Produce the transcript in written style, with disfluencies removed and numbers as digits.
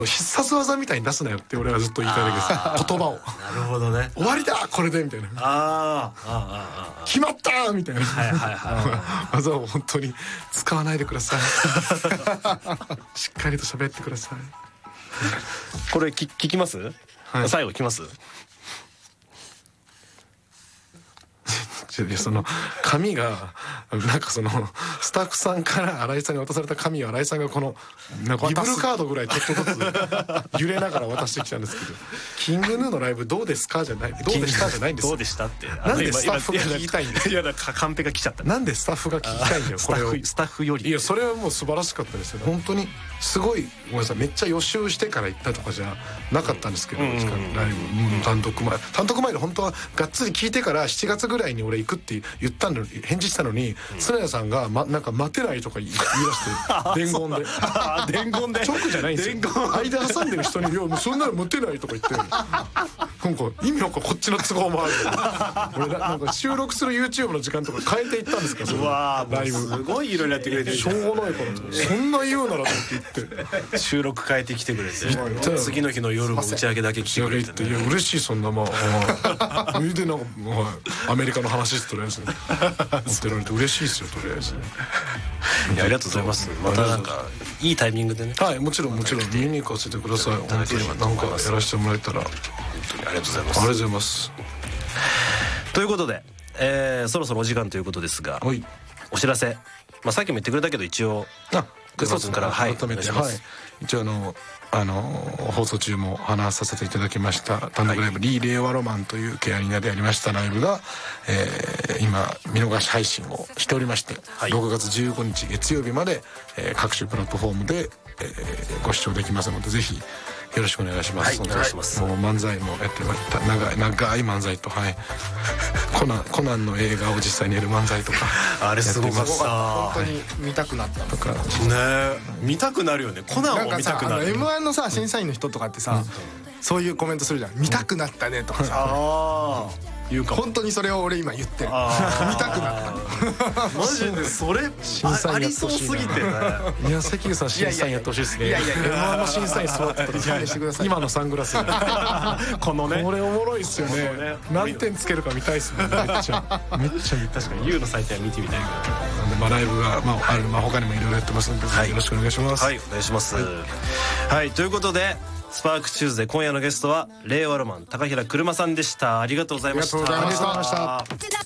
必殺技みたいに出すなよって俺はずっと言いたいだけです。言葉をなるほどね。 終わりだこれでみたいな、決まったみたいな技を本当に使わないでください。しっかりと喋ってください。 これ聞きます、 はい、 最後聞きます。 その紙がなんかそのスタッフさんから新井さんに渡された紙を新井さんがこのなんかビブルカードぐらいちょっとずつ揺れながら渡してきたんですけど、キングヌーのライブどうですかじゃない、どうでしたじゃないんですよ。 どうでしたってなんでスタッフが聞きたいんだよ。 いやだからカンペが来ちゃった。 なんでスタッフが聞きたいんだよこれを。 スタッフより。 いやそれはもう素晴らしかったですよ。本当にすごいごめんなさい、めっちゃ予習してから行ったとかじゃなかったんですけど、ライブ単独前で本当はがっつり聞いてから7月ぐらいに俺行くって言ったのに返事したのに、常谷さんがなんか待てないとか言い出して伝言で伝言で直じゃないんですよ。間挟んでる人に「いやもうそんなの待てない」とか言ってなんか意味なんかこっちの都合もある俺なんか収録する YouTube の時間とか変えていったんですから。 うわライブすごいいろいろやってくれてる。 しょうがないからとそんな言うならと言って収録変えてきてくれて、次の日の夜も打ち上げだけ来てくれて、 いや嬉しい。そんなまあそれでなんかアメリカの話ですとりあえず持ってられて嬉しいですよとりあえず。 いやありがとうございます。またなんかいいタイミングでね。 はい、もちろん見に行かせてください。本当になんかやらせてもらえたら本当にありがとうございます。 ありがとうございます。 ということで、そろそろお時間ということですが、 はい、 お知らせ、さっきも言ってくれたけど一応グッズ君から改めて、一応放送中も話させていただきました単独ライブ、リー令和ロマンというケアリーナでやりましたライブが、今見逃し配信をしておりまして、6月15日月曜日まで、各種プラットフォームで、ご視聴できますのでぜひよろしくお願いします。 お願いします。 もう漫才もやってました。長い漫才と、コナンの映画を実際にやる漫才とかあれすごかった。 本当に見たくなったとかね、 見たくなるよね。コナンを見たくなる。 M1 のさ審査員の人とかってさ、そういうコメントするじゃん。見たくなったねとかさ、言うかも。本当にそれを俺今言ってる。見たくなったマジでそれありそうすぎてね。 いや関口さん審査員やってほしいですね。M1 の審査員座ってた今のサングラスこのね、 これおもろいっすよね。何点つけるか見たいっすね。めっちゃ確かに YOU の採点は見てみたいから。 ライブが他にもいろいろやってますのでよろしくお願いします。 はい、お願いします。はい、ということでスパークチューズデー今夜のゲストは令和ロマン高平車さんでした。ありがとうございました。 ありがとうございました。